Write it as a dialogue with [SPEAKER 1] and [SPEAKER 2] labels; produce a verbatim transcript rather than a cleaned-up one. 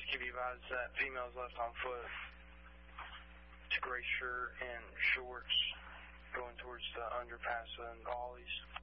[SPEAKER 1] Can you advise that females left on foot. It's a gray shirt and shorts going towards the underpass and ollies.